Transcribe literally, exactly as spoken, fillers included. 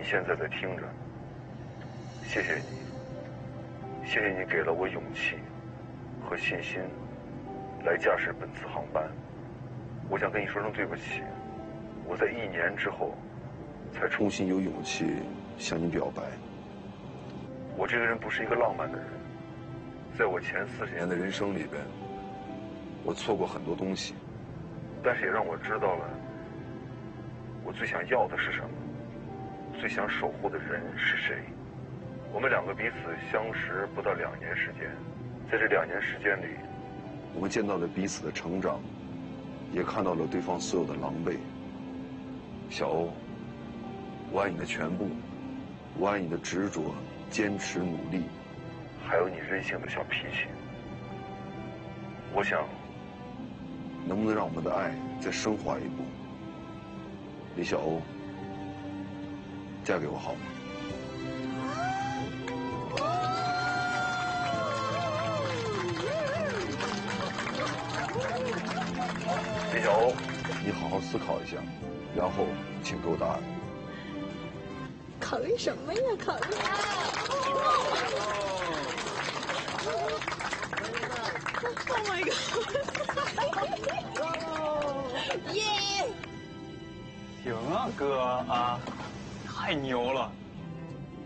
现在在听着，谢谢你，谢谢你给了我勇气和信心，来驾驶本次航班。我想跟你说声对不起，我在一年之后，才重新有勇气向你表白。我这个人不是一个浪漫的人，在我前四十年的人生里边，我错过很多东西，但是也让我知道了，我最想要的是什么。最想守护的人是谁？我们两个彼此相识不到两年时间，在这两年时间里，我们见到了彼此的成长，也看到了对方所有的狼狈。小欧，我爱你的全部，我爱你的执着、坚持、努力，还有你任性的小脾气。我想，能不能让我们的爱再升华一步？李小欧，嫁给我好吗？李小欧，你好好思考一下，然后请给我答案。 考虑什么呀？考虑。Oh my god！ 耶！ 行啊，哥啊，太牛了！